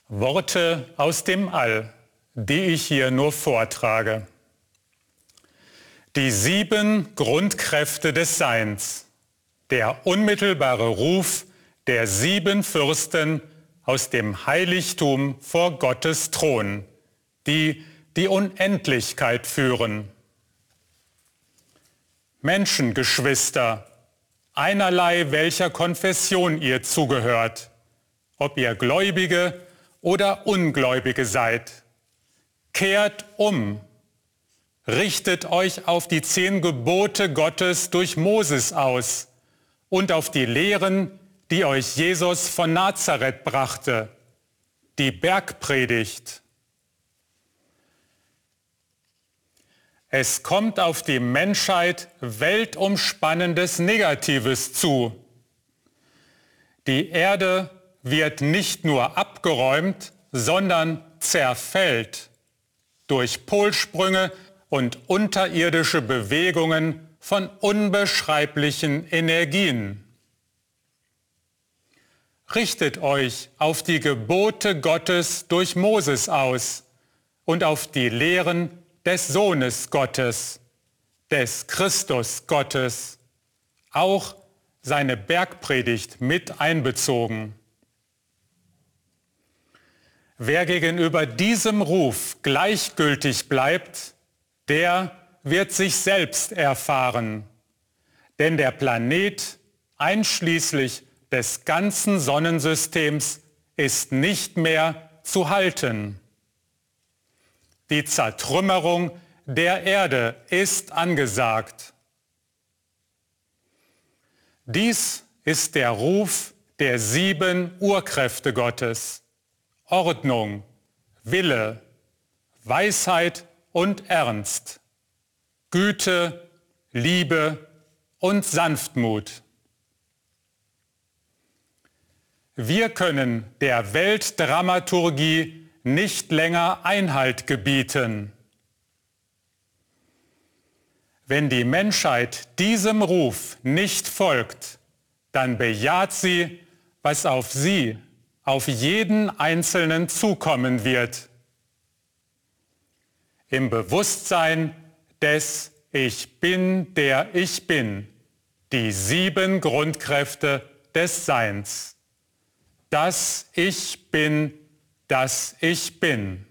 Worte aus dem All, die ich hier nur vortrage. Die 7 Grundkräfte des Seins, der unmittelbare Ruf der 7 Fürsten aus dem Heiligtum vor Gottes Thron, die die Unendlichkeit führen. Menschengeschwister, einerlei welcher Konfession ihr zugehört, ob ihr Gläubige oder Ungläubige seid, kehrt um, richtet euch auf die 10 Gebote Gottes durch Moses aus und auf die Lehren, die euch Jesus von Nazareth brachte, die Bergpredigt. Es kommt auf die Menschheit weltumspannendes Negatives zu. Die Erde wird nicht nur abgeräumt, sondern zerfällt durch Polsprünge und unterirdische Bewegungen von unbeschreiblichen Energien. Richtet euch auf die Gebote Gottes durch Moses aus und auf die Lehren des Sohnes Gottes, des Christus Gottes, auch seine Bergpredigt mit einbezogen. Wer gegenüber diesem Ruf gleichgültig bleibt, der wird sich selbst erfahren, denn der Planet, einschließlich des ganzen Sonnensystems, ist nicht mehr zu halten. Die Zertrümmerung der Erde ist angesagt. Dies ist der Ruf der 7 Urkräfte Gottes: Ordnung, Wille, Weisheit und Ernst, Güte, Liebe und Sanftmut. Wir können der Weltdramaturgie nicht länger Einhalt gebieten. Wenn die Menschheit diesem Ruf nicht folgt, dann bejaht sie, was auf sie, auf jeden Einzelnen zukommen wird. Im Bewusstsein des Ich Bin, der ich bin, die 7 Grundkräfte des Seins. Das Ich Bin, das ich bin.